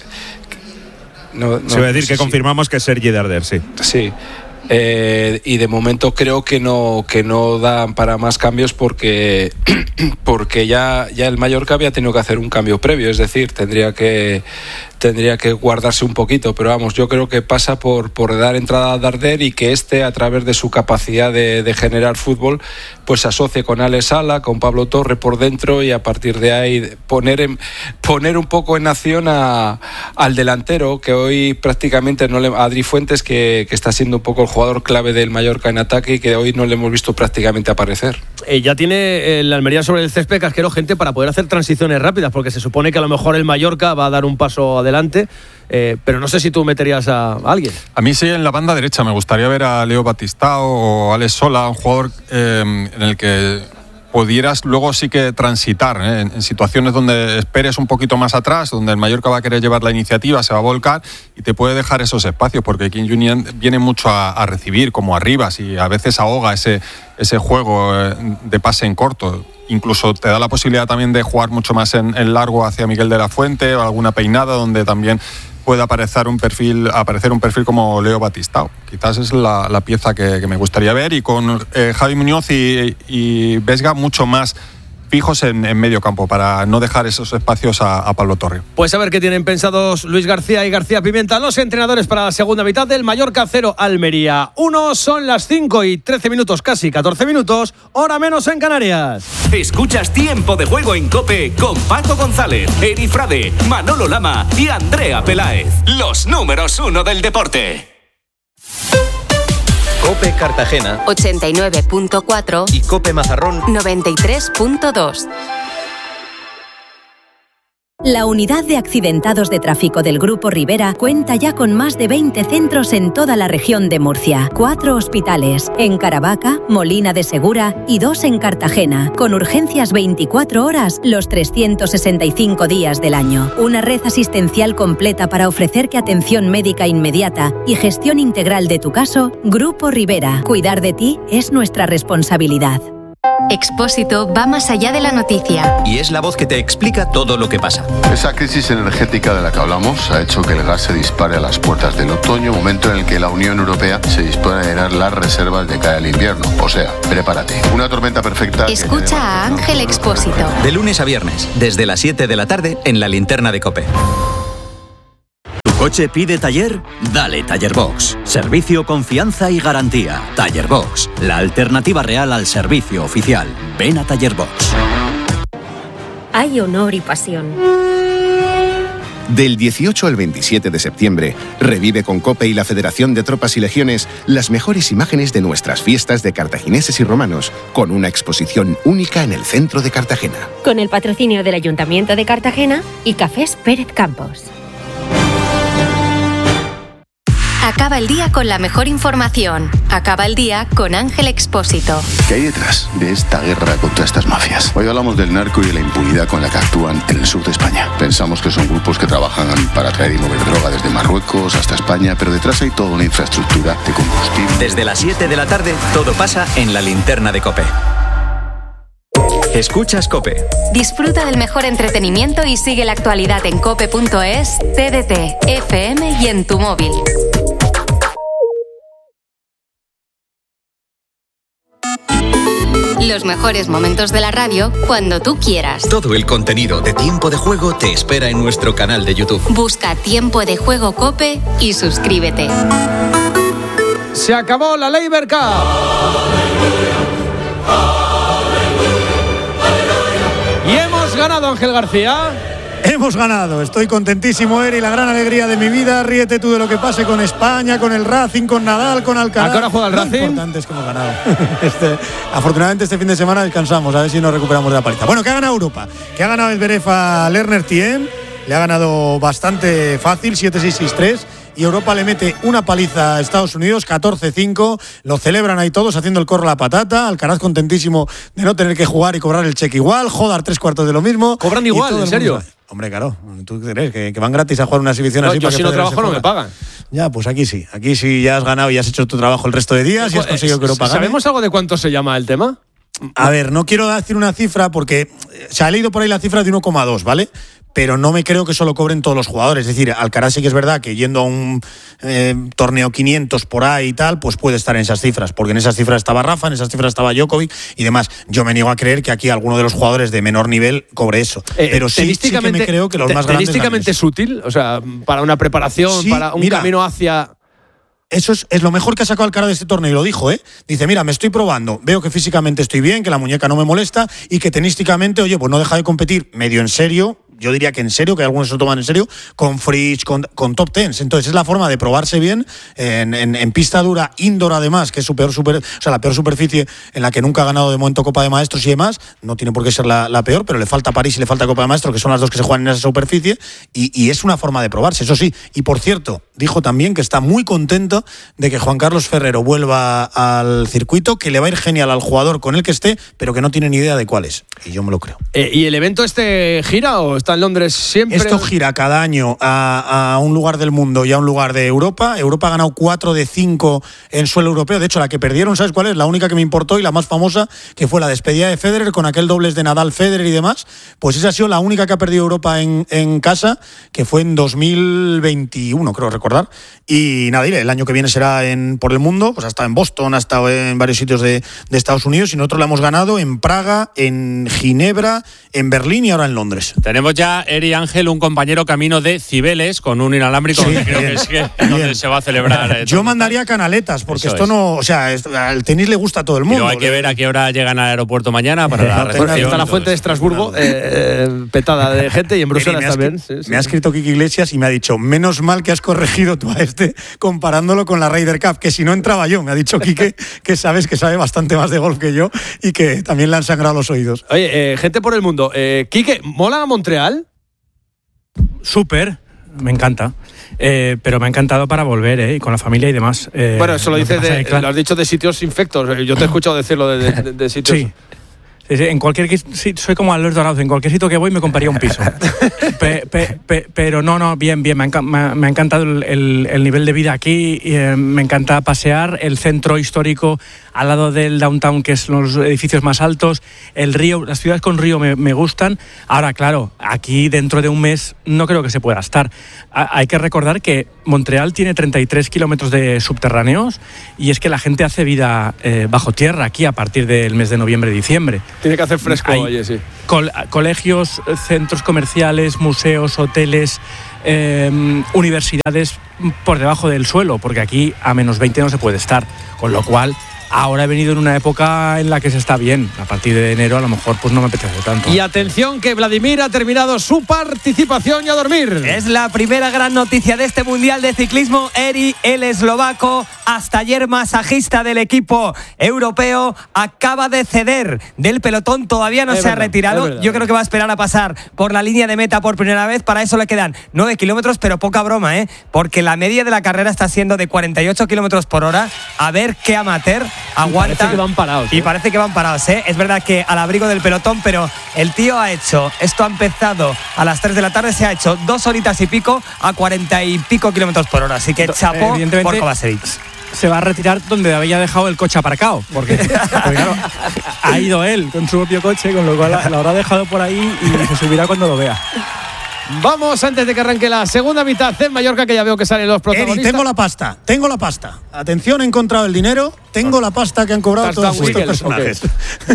no, no, se va a decir no sé que si... confirmamos que es Sergi Darder, sí. Sí. Eh, y de momento creo que no que no dan para más cambios porque porque ya ya el Mallorca había tenido que hacer un cambio previo, es decir, tendría que tendría que guardarse un poquito, pero vamos, yo creo que pasa por, por dar entrada a Darder y que este, a través de su capacidad de, de generar fútbol, pues se asocie con Alex Sala, con Pablo Torre por dentro y a partir de ahí poner en, poner un poco en acción a, al delantero, que hoy prácticamente no le, a Adri Fuentes, que, que está siendo un poco el jugador clave del Mallorca en ataque y que hoy no le hemos visto prácticamente aparecer. Eh, ya tiene el Almería sobre el césped, Casquero, gente para poder hacer transiciones rápidas, porque se supone que a lo mejor el Mallorca va a dar un paso adelante. Eh, pero no sé si tú meterías a, a alguien. A mí sí, en la banda derecha me gustaría ver a Leo Batistao o Alex Sola, un jugador eh, en el que pudieras luego sí que transitar ¿eh? en, en situaciones donde esperes un poquito más atrás, donde el Mallorca va a querer llevar la iniciativa, se va a volcar y te puede dejar esos espacios, porque Kim Junior viene mucho a, a recibir como arriba y a veces ahoga ese, ese juego eh, de pase en corto. Incluso te da la posibilidad también de jugar mucho más en, en largo hacia Miguel de la Fuente o alguna peinada donde también puede aparecer un perfil, aparecer un perfil como Leo Batistao. Quizás es la, la pieza que, que me gustaría ver y con eh, Javi Muñoz y, y Vesga mucho más fijos en, en medio campo para no dejar esos espacios a, a Pablo Torre. Pues a ver qué tienen pensados Luis García y García Pimienta, los entrenadores para la segunda mitad del Mallorca cero Almería uno. Son las cinco y trece minutos, casi catorce minutos, hora menos en Canarias. Escuchas Tiempo de Juego en COPE con Paco González, Eri Frade, Manolo Lama y Andrea Peláez. Los números uno del deporte. COPE Cartagena ochenta y nueve punto cuatro y COPE Mazarrón noventa y tres punto dos. La unidad de accidentados de tráfico del Grupo Rivera cuenta ya con más de veinte centros en toda la región de Murcia, cuatro hospitales, en Caravaca, Molina de Segura y dos en Cartagena, con urgencias veinticuatro horas los trescientos sesenta y cinco días del año. Una red asistencial completa para ofrecerte atención médica inmediata y gestión integral de tu caso. Grupo Rivera. Cuidar de ti es nuestra responsabilidad. Expósito va más allá de la noticia. Y es la voz que te explica todo lo que pasa. Esa crisis energética de la que hablamos ha hecho que el gas se dispare a las puertas del otoño, momento en el que la Unión Europea se dispone a llenar las reservas de cara al invierno. O sea, prepárate. Una tormenta perfecta. Escucha a Ángel Expósito. De lunes a viernes, desde las siete de la tarde, en la linterna de COPE. ¿Tu coche pide taller? Dale Taller Box. Servicio, confianza y garantía. Taller Box, la alternativa real al servicio oficial. Ven a Taller Box. Hay honor y pasión. Del dieciocho al veintisiete de septiembre, revive con COPE y la Federación de Tropas y Legiones las mejores imágenes de nuestras fiestas de cartagineses y romanos, con una exposición única en el centro de Cartagena. Con el patrocinio del Ayuntamiento de Cartagena y Cafés Pérez Campos. Acaba el día con la mejor información. Acaba el día con Ángel Expósito. ¿Qué hay detrás de esta guerra contra estas mafias? Hoy hablamos del narco y de la impunidad con la que actúan en el sur de España. Pensamos que son grupos que trabajan para traer y mover droga desde Marruecos hasta España, pero detrás hay toda una infraestructura de combustible. Desde las siete de la tarde, todo pasa en la linterna de COPE. Escuchas COPE. Disfruta del mejor entretenimiento y sigue la actualidad en cope punto es, T D T, F M y en tu móvil. Los mejores momentos de la radio cuando tú quieras. Todo el contenido de Tiempo de Juego te espera en nuestro canal de YouTube. Busca Tiempo de Juego COPE y suscríbete. Se acabó la Labour Cup. Y hemos ganado, Ángel García. Hemos ganado, estoy contentísimo, Eri, la gran alegría de mi vida. Ríete tú de lo que pase con España, con el Racing, con Nadal, con Alcaraz. ¿A qué hora juega el Racing? Lo importante es que hemos ganado. Este, afortunadamente este fin de semana descansamos, a ver si nos recuperamos de la paliza. Bueno, que ha ganado Europa, que ha ganado el Zverev a Lerner Thiem, le ha ganado bastante fácil, siete seis seis tres. Y Europa le mete una paliza a Estados Unidos, catorce cinco, lo celebran ahí todos haciendo el corro a la patata, Alcaraz contentísimo de no tener que jugar y cobrar el cheque igual, Jodar tres cuartos de lo mismo. ¿Cobran igual, en serio? Mundo, hombre, claro, ¿tú crees que, que van gratis a jugar una exhibición no, así? Yo para si que no trabajo no me pagan. Ya, pues aquí sí, aquí sí ya has ganado y has hecho tu trabajo el resto de días y has conseguido que Europa gane. ¿Sabemos algo de cuánto se llama el tema? A ver, no quiero decir una cifra porque se ha leído por ahí la cifra de uno coma dos, ¿vale? Pero no me creo que solo cobren todos los jugadores. Es decir, Alcaraz sí que es verdad que yendo a un eh, torneo quinientos por ahí y tal, pues puede estar en esas cifras, porque en esas cifras estaba Rafa, en esas cifras estaba Djokovic y demás. Yo me niego a creer que aquí alguno de los jugadores de menor nivel cobre eso. Eh, Pero sí, sí que me creo que los más grandes... ¿Tenísticamente es útil? O sea, para una preparación, sí, para un mira, camino hacia... Eso es, es lo mejor que ha sacado Alcaraz de este torneo y lo dijo, ¿eh? Dice, mira, me estoy probando, veo que físicamente estoy bien, que la muñeca no me molesta y que tenísticamente, oye, pues no deja de competir medio en serio, yo diría que en serio, que algunos se lo toman en serio, con Fritz, con, con top tens. Entonces es la forma de probarse bien en, en, en pista dura, indoor además, que es su peor super, o sea, la peor superficie en la que nunca ha ganado de momento Copa de Maestros y demás. No tiene por qué ser la, la peor, pero le falta París y le falta Copa de Maestros, que son las dos que se juegan en esa superficie, y, y es una forma de probarse, eso sí. Y por cierto, dijo también que está muy contento de que Juan Carlos Ferrero vuelva al circuito, que le va a ir genial al jugador con el que esté, pero que no tiene ni idea de cuál es. Y yo me lo creo. Eh, ¿Y el evento este gira o está en Londres siempre? Esto gira cada año a, a un lugar del mundo y a un lugar de Europa. Europa ha ganado cuatro de cinco en suelo europeo. De hecho, la que perdieron, ¿sabes cuál es? La única que me importó y la más famosa, que fue la despedida de Federer con aquel dobles de Nadal, Federer y demás. Pues esa ha sido la única que ha perdido Europa en, en casa, que fue en dos mil veintiuno, creo recordar. Y nada, el año que viene será en, por el mundo. Pues ha estado en Boston, ha estado en varios sitios de, de Estados Unidos y nosotros la hemos ganado en Praga, en Ginebra, en Berlín y ahora en Londres. Tenemos ya, Eri Ángel, un compañero camino de Cibeles con un inalámbrico, sí, que creo que es que donde se va a celebrar. Eh, Yo mandaría canaletas, porque Eso esto es. no, o sea, es, al tenis le gusta a todo el mundo. Pero hay que ver a qué hora llegan al aeropuerto mañana para la recepción. Está la fuente de Estrasburgo eh, petada de gente y en Bruselas Eri, me también. Ha, sí, sí. Me ha escrito Kiki Iglesias y me ha dicho, menos mal que has corregido tú a este comparándolo con la Ryder Cup, que si no entraba yo. Me ha dicho Quique que sabes que sabe bastante más de golf que yo y que también le han sangrado los oídos. Oye, eh, gente por el mundo. Eh, Quique, ¿mola Montreal? Súper, me encanta. Eh, pero me ha encantado para volver, ¿eh? Y con la familia y demás. Eh, Bueno, eso lo que dices pasa de, es que, claro, lo has dicho de sitios infectos. Yo te he escuchado decirlo de, de, de sitios. Sí. Sí, sí, en cualquier sí, soy como Alberto Arauz, en cualquier sitio que voy me compraría un piso. pe, pe, pe, pero no, no, bien, bien, me ha, enca- me, me ha encantado el, el, el nivel de vida aquí, y, eh, me encanta pasear, el centro histórico al lado del downtown, que son los edificios más altos, el río, las ciudades con río me, me gustan. Ahora, claro, aquí dentro de un mes no creo que se pueda estar. A, hay que recordar que Montreal tiene treinta y tres kilómetros de subterráneos, y es que la gente hace vida eh, bajo tierra aquí a partir del mes de noviembre-diciembre. Tiene que hacer fresco, Hay oye, sí. Col- colegios, centros comerciales, museos, hoteles, eh, universidades por debajo del suelo, porque aquí a menos veinte no se puede estar. Con lo cual, ahora he venido en una época en la que se está bien. A partir de enero a lo mejor pues no me apetece tanto. Y atención que Vladimir ha terminado su participación y a dormir. Es la primera gran noticia de este Mundial de Ciclismo. Eri, el eslovaco, hasta ayer masajista del equipo europeo, acaba de ceder del pelotón. Todavía no Es se verdad, ha retirado. es verdad. Yo creo que va a esperar a pasar por la línea de meta por primera vez. Para eso le quedan nueve kilómetros, pero poca broma, ¿eh? Porque la media de la carrera está siendo de cuarenta y ocho kilómetros por hora. A ver qué amateur aguanta. Y parece que van parados. Y ¿eh? parece que van parados, ¿eh? Es verdad que al abrigo del pelotón, pero el tío ha hecho, esto ha empezado a las tres de la tarde, se ha hecho dos horitas y pico a cuarenta y pico kilómetros por hora. Así que chapó por Kovacevic. Se va a retirar donde había dejado el coche aparcado, porque, porque claro, ha ido él con su propio coche, con lo cual lo habrá dejado por ahí y se subirá cuando lo vea. Vamos, antes de que arranque la segunda mitad en Mallorca, que ya veo que salen los protagonistas. Eri, tengo la pasta, tengo la pasta. Atención, he encontrado el dinero, tengo la pasta que han cobrado Tarzan todos estos Wiggles, personajes.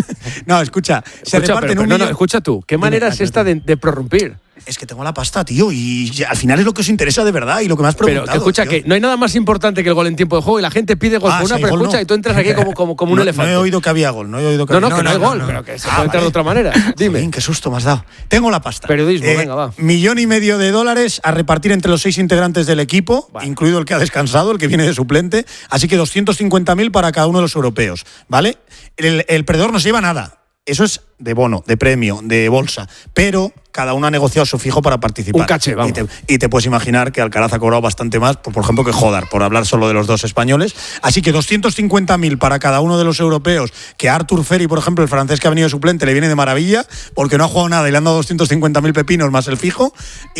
No, escucha, se Escucha, reparten pero, un pero, no, millón. no, escucha tú, ¿qué manera es esta de, de prorrumpir? Es que tengo la pasta, tío, y ya, al final es lo que os interesa de verdad y lo que me has preguntado. Pero que escucha, tío. que no hay nada más importante que el gol en tiempo de juego y la gente pide gol Ah, por una sí, gol preescucha no. y tú entras aquí como, como, como un no, elefante. No he oído que había gol, no he oído que No, había no, que no, hay gol, pero que se Ah, puede entrar vale. de otra manera. Dime. Jolín, qué susto me has dado. Tengo la pasta. Periodismo, Eh, venga, va. Millón y medio de dólares a repartir entre los seis integrantes del equipo, vale, incluido el que ha descansado, el que viene de suplente. Así que doscientos cincuenta mil para cada uno de los europeos, ¿vale? El, el perdedor no se lleva nada. Eso es de bono, de premio, de bolsa. Pero cada uno ha negociado su fijo para participar. Un caché, vamos. Y te, y te puedes imaginar que Alcaraz ha cobrado bastante más, por, por ejemplo, que Jodar, por hablar solo de los dos españoles. Así que doscientos cincuenta mil para cada uno de los europeos, que a Artur Ferry, por ejemplo, el francés que ha venido de suplente, le viene de maravilla, porque no ha jugado nada y le han dado doscientos cincuenta mil pepinos más el fijo.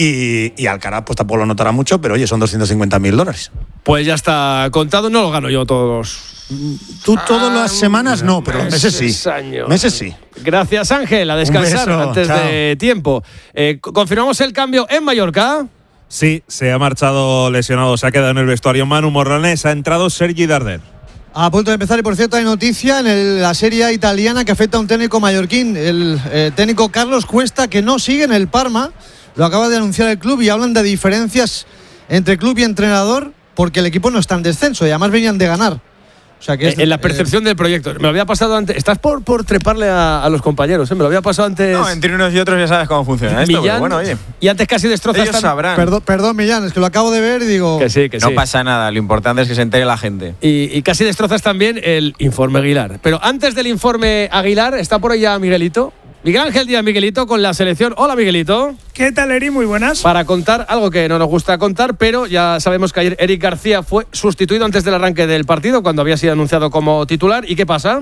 Y, y Alcaraz, pues tampoco lo notará mucho, pero oye, son doscientos cincuenta mil dólares. Pues ya está contado, no lo gano yo todos. Tú todas las semanas no, pero los meses sí. Meses, años. Meses sí. Gracias, Ángel, a descansar beso, antes chao. de tiempo. Eh, ¿Confirmamos el cambio en Mallorca? Sí, se ha marchado lesionado, se ha quedado en el vestuario Manu Morlanes, ha entrado Sergi Darder. A punto de empezar, y por cierto hay noticia en el- la Serie A italiana que afecta a un técnico mallorquín, el eh, técnico Carlos Cuesta, que no sigue en el Parma, lo acaba de anunciar el club, y hablan de diferencias entre club y entrenador porque el equipo no está en descenso y además venían de ganar. O sea que es, En la percepción del proyecto. Me lo había pasado antes. Estás por, por treparle a, a los compañeros, ¿eh? Me lo había pasado antes. No, entre unos y otros ya sabes cómo funciona esto, Millán, pero bueno, oye. Y antes casi destrozas. Ellos tan- sabrán. Perdón, perdón, Millán, es que lo acabo de ver y digo. Que sí, que No sí. pasa nada, lo importante es que se entere la gente. Y, y casi destrozas también el informe Aguilar. Pero antes del informe Aguilar, está por ahí ya Miguelito. Miguel Ángel Díaz Miguelito con la selección. Hola, Miguelito. ¿Qué tal, Eri? Muy buenas. Para contar algo que no nos gusta contar, pero ya sabemos que ayer Eric García fue sustituido antes del arranque del partido, cuando había sido anunciado como titular. ¿Y qué pasa?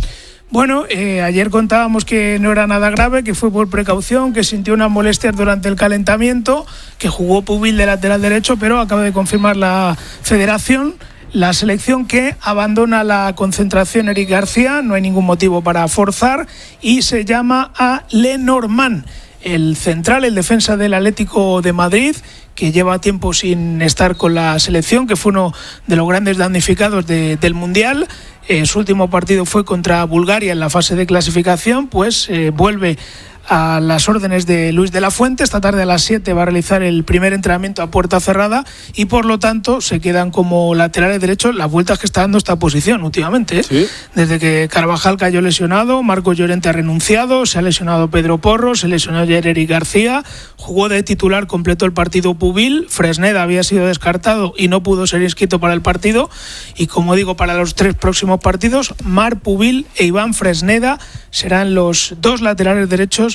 Bueno, eh, ayer contábamos que no era nada grave, que fue por precaución, que sintió unas molestias durante el calentamiento, que jugó Pubil de lateral derecho, pero acaba de confirmar la federación, la selección, que abandona la concentración Eric García, no hay ningún motivo para forzar, y se llama a Lenormand, el central, el defensa del Atlético de Madrid, que lleva tiempo sin estar con la selección, que fue uno de los grandes damnificados de, del Mundial. Eh, su último partido fue contra Bulgaria en la fase de clasificación, pues eh, vuelve a las órdenes de Luis de la Fuente. Esta tarde a las siete va a realizar el primer entrenamiento a puerta cerrada y por lo tanto se quedan como laterales derechos las vueltas que está dando esta posición últimamente, ¿eh? ¿Sí? Desde que Carvajal cayó lesionado, Marcos Llorente ha renunciado, se ha lesionado Pedro Porro, se lesionó ayer Eric García, jugó de titular, completó el partido Pubil, Fresneda había sido descartado y no pudo ser inscrito para el partido, y como digo, para los tres próximos partidos, Marc Pubil e Iván Fresneda serán los dos laterales derechos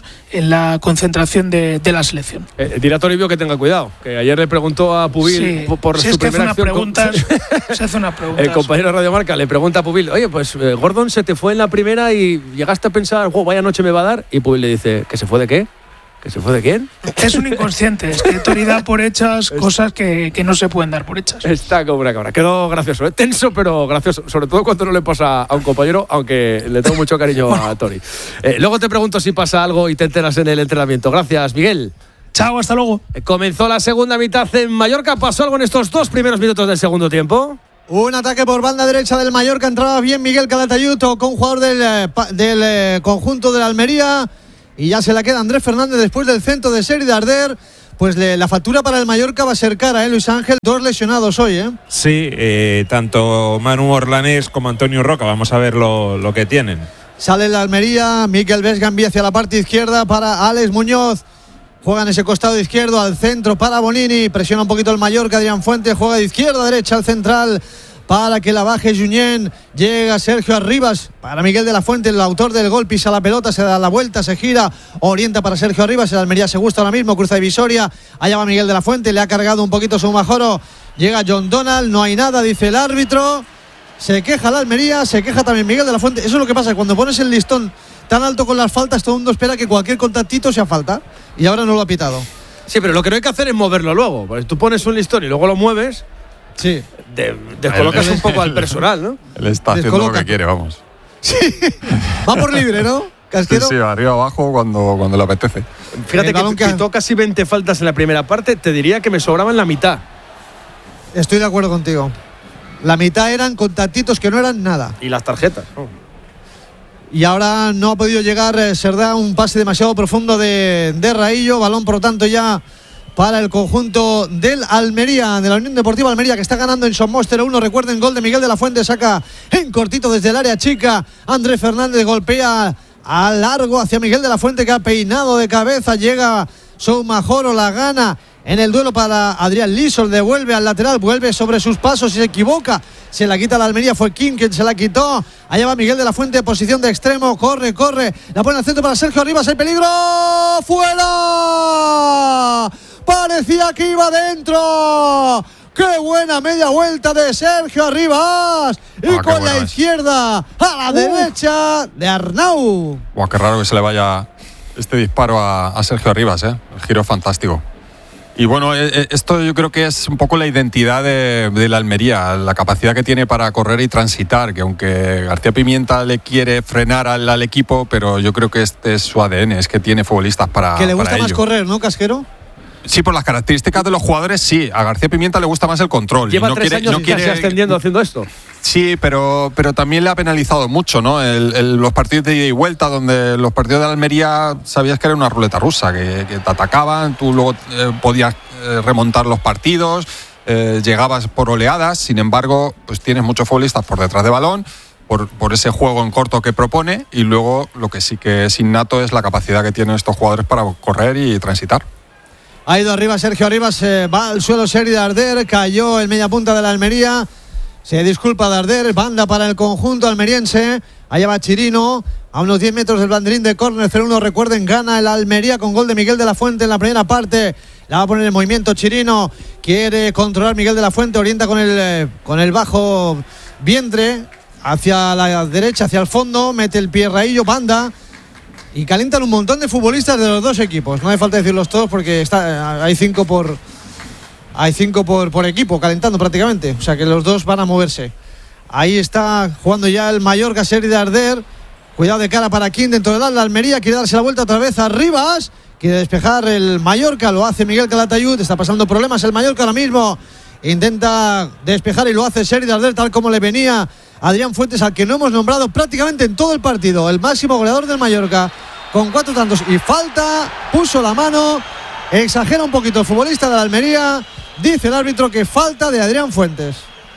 menos en la concentración de, de la selección. Eh, dirá Toribio que tenga cuidado, que ayer le preguntó a Pubil sí, por, por si su es que primera hace acción. unas preguntas, se hace una pregunta. El compañero de Radio Marca le pregunta a Pubil, oye, pues eh, Gordon se te fue en la primera y llegaste a pensar, oh, vaya noche me va a dar, y Pubil le dice, ¿que se fue de qué? ¿Que se fue de quién? Es un inconsciente, es que Tori da por hechas cosas que, que no se pueden dar por hechas. Está como una cabra. Quedó gracioso, ¿eh? Tenso, pero gracioso. Sobre todo cuando no le pasa a un compañero, aunque le tengo mucho cariño bueno. a Tori. Eh, luego te pregunto si pasa algo y te enteras en el entrenamiento. Gracias, Miguel. Chao, hasta luego. Eh, comenzó la segunda mitad en Mallorca. ¿Pasó algo en estos dos primeros minutos del segundo tiempo? Un ataque por banda derecha del Mallorca. Entraba bien Miguel Calatayud con un jugador del, eh, del eh, conjunto de la Almería. Y ya se la queda Andrés Fernández después del centro de Seri Darder. Pues le, la factura para el Mallorca va a ser cara, ¿eh, Luis Ángel? Dos lesionados hoy, ¿eh? Sí, eh, tanto Manu Orlanés como Antonio Roca. Vamos a ver lo, lo que tienen. Sale la Almería, Miquel Vesga envía hacia la parte izquierda para Alex Muñoz. Juega en ese costado izquierdo al centro para Bonini. Presiona un poquito el Mallorca, Adrián Fuentes. Juega de izquierda a derecha al central para que la baje Junyent. Llega Sergio Arribas para Miguel de la Fuente, el autor del gol. Pisa la pelota, se da la vuelta, se gira, orienta para Sergio Arribas. El Almería se gusta ahora mismo, cruza divisoria. Allá va Miguel de la Fuente, le ha cargado un poquito su Majoro. Llega John Donald, no hay nada, dice el árbitro. Se queja la Almería, se queja también Miguel de la Fuente. Eso es lo que pasa, cuando pones el listón tan alto con las faltas, todo el mundo espera que cualquier contactito sea falta. Y ahora no lo ha pitado. Sí, pero lo que no hay que hacer es moverlo luego. Porque tú pones un listón y luego lo mueves. Sí. De, descolocas un poco al personal, ¿no? Él está haciendo Descoloca. Lo que quiere, vamos. Sí. Va por libre, ¿no? Casquero. Sí, sí, arriba abajo cuando, cuando le apetece. Fíjate que, que quitó casi veinte faltas en la primera parte. Te diría que me sobraban la mitad. Estoy de acuerdo contigo. La mitad eran contactitos que no eran nada. Y las tarjetas. Oh. Y ahora no ha podido llegar eh, Serdá, un pase demasiado profundo de, de Raillo. Balón, por lo tanto, ya para el conjunto del Almería, de la Unión Deportiva Almería, que está ganando en Sommoster uno. Recuerden, gol de Miguel de la Fuente, saca en cortito desde el área chica. Andrés Fernández golpea a largo hacia Miguel de la Fuente, que ha peinado de cabeza. Llega Soumajoro, la gana en el duelo para Adrián Lisol, devuelve al lateral, vuelve sobre sus pasos y se equivoca, se la quita la Almería, fue Kim quien se la quitó. Allá va Miguel de la Fuente, posición de extremo, corre, corre, la pone al centro para Sergio Arribas, hay peligro, ¡fuera! Parecía que iba dentro. ¡Qué buena media vuelta de Sergio Arribas! Y ah, con la izquierda es. a la uh. derecha de Arnau. Buah, qué raro que se le vaya este disparo a, a Sergio Arribas, ¿eh? El giro fantástico. Y bueno, esto yo creo que es un poco la identidad de, de la Almería, la capacidad que tiene para correr y transitar, que aunque García Pimienta le quiere frenar al, al equipo, pero yo creo que este es su A D N, es que tiene futbolistas para que le gusta para más ello. correr, ¿no, Casquero? Sí, por las características de los jugadores, sí. A García Pimienta le gusta más el control. Lleva y no tres quiere, años no quiere... casi ascendiendo haciendo esto. Sí, pero, pero también le ha penalizado mucho, ¿no? El, el, los partidos de ida y vuelta, donde los partidos de la Almería sabías que era una ruleta rusa, que, que te atacaban, tú luego eh, podías eh, remontar los partidos, eh, llegabas por oleadas, sin embargo, pues tienes muchos futbolistas por detrás de balón, por, por ese juego en corto que propone, y luego lo que sí que es innato es la capacidad que tienen estos jugadores para correr y transitar. Ha ido arriba Sergio Arribas, eh, va al suelo Seri Darder, cayó el media punta de la Almería. Se disculpa Darder, banda para el conjunto almeriense. Allá va Chirino, a unos diez metros del banderín de córner. cero uno, recuerden, gana el Almería con gol de Miguel de la Fuente en la primera parte. La va a poner en movimiento Chirino. Quiere controlar Miguel de la Fuente, orienta con el, eh, con el bajo vientre hacia la derecha, hacia el fondo. Mete el pie Raillo, banda. Y calientan un montón de futbolistas de los dos equipos. No hace falta decirlos todos porque está, hay cinco por... Hay cinco por, por equipo, calentando prácticamente. O sea que los dos van a moverse. Ahí está jugando ya el Mallorca, Seri Darder. Cuidado de cara para Kim dentro del la Almería. Quiere darse la vuelta otra vez a Rivas. Quiere despejar el Mallorca. Lo hace Miguel Calatayud. Está pasando problemas el Mallorca ahora mismo. Intenta despejar y lo hace Seri Darder, tal como le venía Adrián Fuentes, al que no hemos nombrado prácticamente en todo el partido. El máximo goleador del Mallorca, con cuatro tantos. Y falta, puso la mano. Exagera un poquito el futbolista de la Almería. Dice el árbitro que falta de Adrián Fuentes.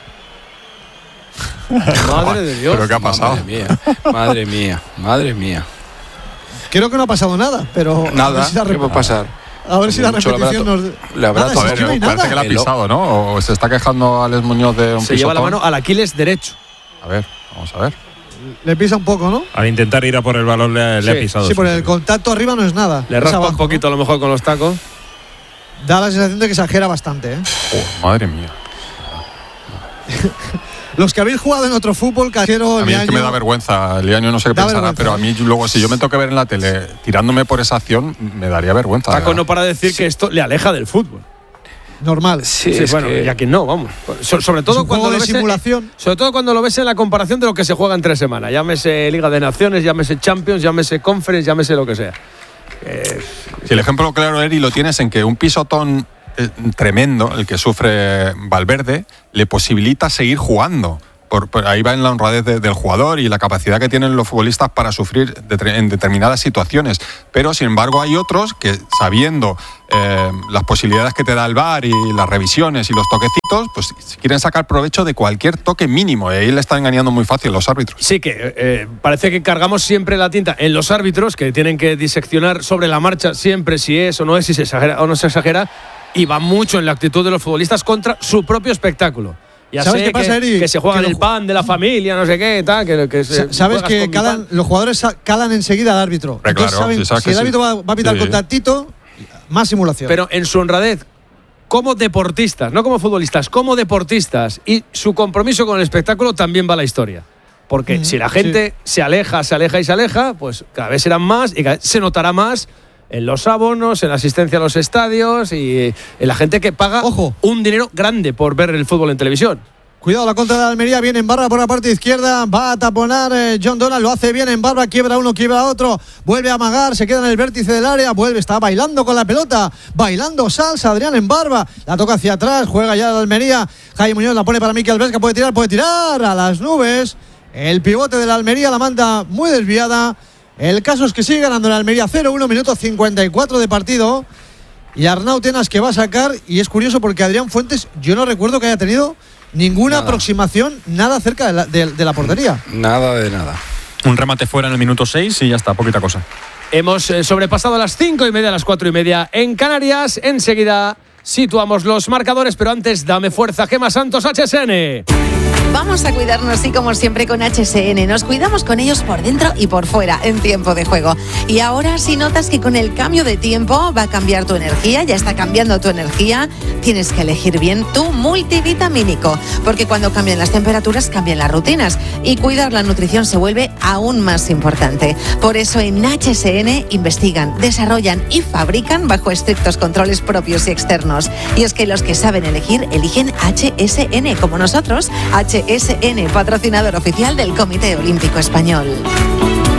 Madre de Dios. ¿Pero qué ha pasado? Madre mía, madre mía, madre mía. Creo que no ha pasado nada, pero... Nada, si ¿qué puede pasar? A ver si la repetición nos... Le habrá nada, a ver, si es que no hay parece nada. que la ha pisado, ¿no? O se está quejando Alex Muñoz de un Se lleva la pisotón. mano al Aquiles derecho. A ver, vamos a ver. le pisa un poco, ¿no? Al intentar ir a por el balón le, sí, le ha pisado. Sí, por el contacto arriba no es nada. Le raspa abajo, un poquito, ¿no? A lo mejor con los tacos. Da la sensación de que exagera bastante, ¿eh? Oh, madre mía. Los que habéis jugado en otro fútbol, Casero, a mí es que me da vergüenza, Liaño no sé qué pensará, pero a mí luego si yo me toque ver en la tele tirándome por esa acción, me daría vergüenza. Taco no para decir sí. que esto le aleja del fútbol. Normal. Sí, sí bueno, que... ya que no, vamos. So, sobre todo cuando lo ves simulación. En, sobre todo cuando lo ves en la comparación de lo que se juega en tres semanas. Llámese Liga de Naciones, llámese Champions, llámese Conference, llámese lo que sea. Eh, si el ejemplo claro, Eri, lo tienes en que un pisotón tremendo, el que sufre Valverde, le posibilita seguir jugando. Por, por ahí va en la honradez de, del jugador y la capacidad que tienen los futbolistas para sufrir de, en determinadas situaciones. Pero, sin embargo, hay otros que, sabiendo eh, las posibilidades que te da el V A R y las revisiones y los toquecitos, pues quieren sacar provecho de cualquier toque mínimo. Y ahí le están engañando muy fácil los árbitros. Sí, que eh, parece que cargamos siempre la tinta en los árbitros, que tienen que diseccionar sobre la marcha siempre si es o no es, si se exagera o no se exagera, y va mucho en la actitud de los futbolistas contra su propio espectáculo. Ya ¿Sabes sé qué pasa, que, Eri? que se juegan que el pan de la familia, no sé qué, tal, que, que se, sabes que calan, los jugadores calan enseguida al árbitro. Pero Entonces claro, saben, si, si el árbitro sí. va, va a pitar sí. contactito, más simulación. Pero en su honradez, como deportistas, no como futbolistas, como deportistas, y su compromiso con el espectáculo también va a la historia. Porque mm, si la gente sí. se aleja, se aleja y se aleja, pues cada vez serán más y cada vez se notará más en los abonos, en la asistencia a los estadios y en la gente que paga Ojo. un dinero grande por ver el fútbol en televisión. Cuidado, la contra de Almería, viene en barra por la parte izquierda, va a taponar eh, John Donald, lo hace bien en barra, quiebra uno, quiebra otro, vuelve a amagar, se queda en el vértice del área, vuelve, está bailando con la pelota, bailando salsa, Adrián en barba, la toca hacia atrás, juega ya la Almería, Jaime Muñoz la pone para Mikel Vesga, puede tirar, puede tirar a las nubes, el pivote de la Almería la manda muy desviada. El caso es que sigue ganando la Almería cero uno, minuto cincuenta y cuatro de partido. Y Arnau Tenas que va a sacar. Y es curioso porque Adrián Fuentes, yo no recuerdo que haya tenido ninguna nada. aproximación, nada cerca de la, de, de la portería. Nada de nada. Un remate fuera en el minuto seis y ya está, poquita cosa. Hemos eh, sobrepasado las cinco y media, las cuatro y media en Canarias. Enseguida situamos los marcadores, pero antes dame fuerza, Gemma Santos, H S N. Vamos a cuidarnos y como siempre con H S N, nos cuidamos con ellos por dentro y por fuera en tiempo de juego. Y ahora si notas que con el cambio de tiempo va a cambiar tu energía, ya está cambiando tu energía, tienes que elegir bien tu multivitamínico, porque cuando cambian las temperaturas cambian las rutinas y cuidar la nutrición se vuelve aún más importante. Por eso en H S N investigan, desarrollan y fabrican bajo estrictos controles propios y externos. Y es que los que saben elegir, eligen H S N como nosotros. H S N, patrocinador oficial del Comité Olímpico Español.